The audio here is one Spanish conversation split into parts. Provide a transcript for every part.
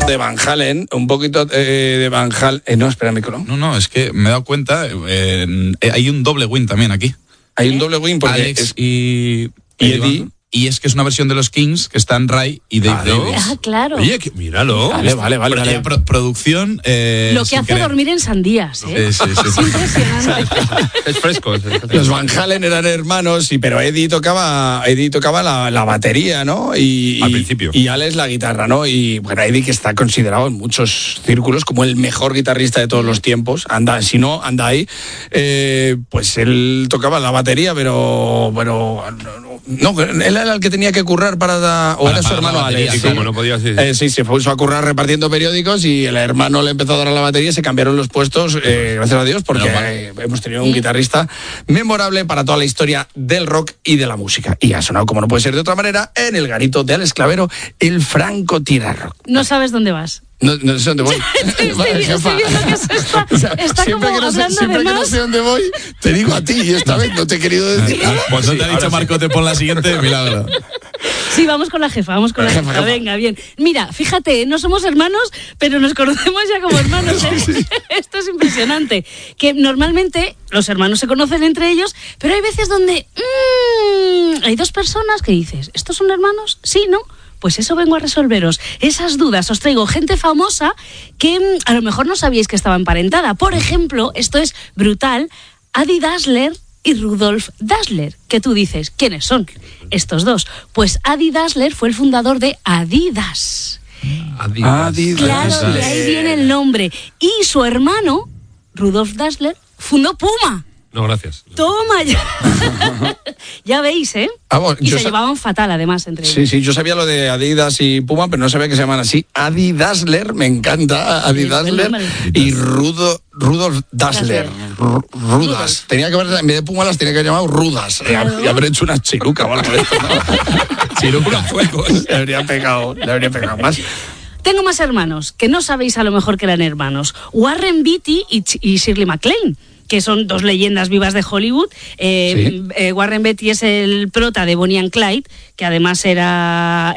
de Van Halen, de Van Halen. No, espera, micro. No, es que me he dado cuenta, hay un doble win también aquí. Hay un doble win porque Alex y Eddie. Y es que es una versión de los Kings que están Ray y Dave Davis. Ah, claro. Oye, míralo. Vale. Producción. Lo que hace dormir en sandías, ¿eh? Sí. Es impresionante. Es fresco. Los Van Halen eran hermanos, pero Eddie tocaba la batería, ¿no? Al principio. Y Alex la guitarra, ¿no? Y bueno, Eddie, que está considerado en muchos círculos como el mejor guitarrista de todos los tiempos, anda ahí, pues él tocaba la batería, pero bueno, no, él era el que tenía que currar o era su hermano Alex. Sí, como no podía decir. Sí, se puso a currar repartiendo periódicos y el hermano le empezó a dar a la batería y se cambiaron los puestos, gracias a Dios, porque hemos tenido un guitarrista memorable para toda la historia del rock y de la música. Y ha sonado, como no puede ser de otra manera, en el garito de Alex Clavero, el francotirador. No sabes dónde vas. No sé dónde voy. Estoy viendo que se está como siempre que no sé dónde voy, te digo a ti, y esta vez no te he querido decir nada. Pues no te ha dicho Marco, te pon la siguiente, milagro. Sí, vamos con la jefa. Venga, bien. Mira, fíjate, no somos hermanos, pero nos conocemos ya como hermanos. Sí. Esto es impresionante. Que normalmente los hermanos se conocen entre ellos, pero hay veces donde hay dos personas que dices, ¿estos son hermanos? Sí, ¿no? Pues eso vengo a resolveros. Esas dudas os traigo gente famosa que a lo mejor no sabíais que estaba emparentada. Por ejemplo, esto es brutal, Adi Dassler y Rudolf Dassler, que tú dices, ¿quiénes son estos dos? Pues Adi Dassler fue el fundador de Adidas. Adidas. Claro, de ahí viene el nombre. Y su hermano, Rudolf Dassler, fundó Puma. No, gracias. Toma ya. Ya veis, ¿eh? Y se llevaban fatal, además, entre ellos. Sí, yo sabía lo de Adidas y Puma, pero no sabía que se llaman así. Adi Dassler, me encanta, Adi Dassler. Y Rudolf Dassler. Rudas. Tenía que haber, en vez de Puma las tenía que haber llamado Rudas. Claro. Y haber hecho una chiruca o algo de esto, ¿no? Chiruca fuego. Le habría pegado más. Tengo más hermanos, que no sabéis a lo mejor que eran hermanos. Warren Beatty y Shirley MacLaine, que son dos leyendas vivas de Hollywood. ¿Sí? Warren Beatty es el prota de Bonnie and Clyde, que además era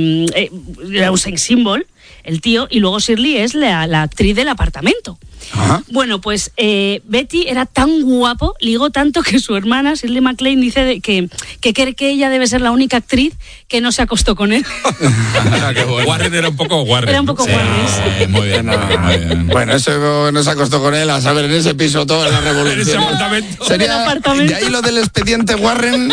un sex symbol, el tío, y luego Shirley es la actriz del Apartamento. Ajá. Bueno, pues Betty era tan guapo, ligó tanto que su hermana, Shirley MacLaine, dice que cree que ella debe ser la única actriz que no se acostó con él. Warren era un poco Warren. Era un poco Warren. Muy bien, muy bien. Bueno, eso no se acostó con él, a saber, en ese piso toda la revolución. En ese apartamento. Sería de ahí lo del expediente Warren.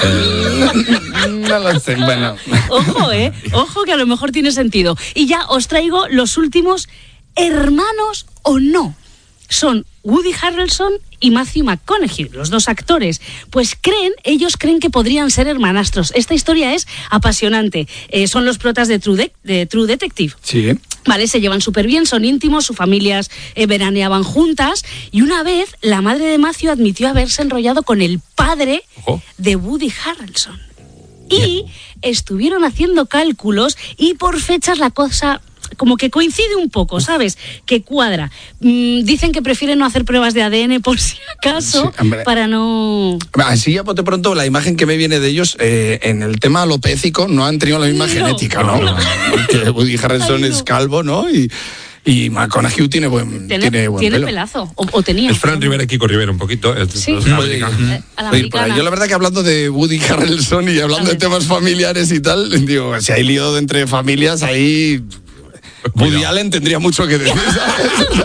No lo sé, bueno. Ojo que a lo mejor tiene sentido. Y ya os traigo los últimos hermanos o no. Son Woody Harrelson y Matthew McConaughey, los dos actores. Pues ellos creen que podrían ser hermanastros. Esta historia es apasionante. Son los protas de True Detective. Sí. Vale, se llevan súper bien, son íntimos, sus familias veraneaban juntas. Y una vez, la madre de Matthew admitió haberse enrollado con el padre de Woody Harrelson. Y estuvieron haciendo cálculos y por fechas la cosa como que coincide un poco, ¿sabes? Que cuadra. Dicen que prefieren no hacer pruebas de ADN por si acaso, para no... Así ya bote pronto, la imagen que me viene de ellos, en el tema alopécico, no han tenido la misma genética, ¿no? Que Woody Harrelson es calvo, ¿no? Y McConaughey tiene buen pelo. Pelazo, o tenía. Es Fran Rivera y Kiko Rivera un poquito. Sí. A la yo la verdad que hablando de Woody Harrelson y hablando de temas familiares y tal, digo, si hay lío entre familias, ahí Woody Allen tendría mucho que decir, ¿sabes?